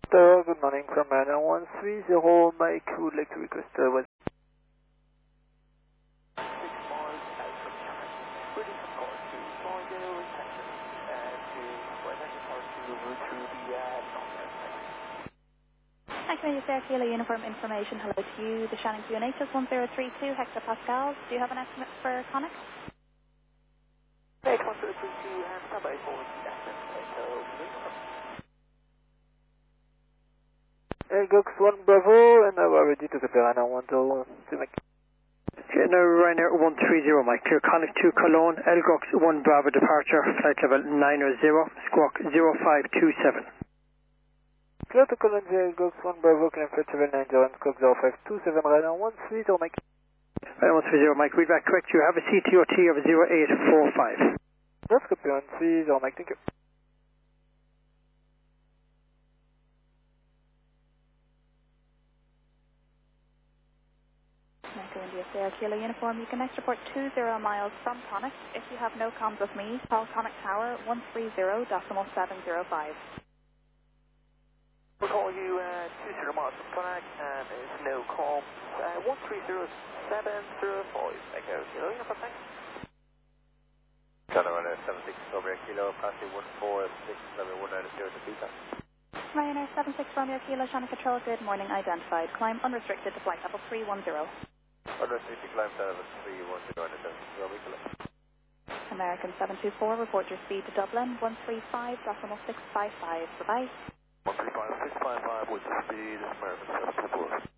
Good morning from Ryanair 130, Mike would like to request what? 6 miles out from Cameron. Ready from course to Sligo attention to attention course to route through the northbound section. Thank you, Mr. Kilo Uniform Information. Hello to you. The Shannon QNH is 1032 hectopascals. Do you have an estimate for Conic? Hey, 1032 and standby for the estimate. Gox 1 Bravo, and we're ready to prepare Ryanair 102, Mike. Now Ryanair 130, Mike, clear Conic 2 Cologne, Elgox 1 Bravo departure, flight level 900, squawk 0527. Clear to Cologne, Gox 1 Bravo, climb flight level 90, squawk 0527, Ryanair 130, Mike. Ryanair 130, Mike, read back correct, you have a CTOT of 0845. That's copy 130, Mike, thank you. India Sierra Kilo Uniform, you can next report 20 miles from Conic. If you have no comms with me, call Conic Tower 130.705. We'll call you 20 miles from Conic and there's no comms. 130.705. Echo Kilo Uniform, thanks. Ryanair 76 Romeo Kilo, passing 146, level 190 to Beta. Ryanair 76 Romeo Kilo, Shannon Control, good morning, identified. Climb unrestricted to flight level 310. Unrestricted climb to level 310 and Romeo Kilo. American 724, report your speed to Dublin, 135.655. Bye-bye. 135.655 with the speed, American 724.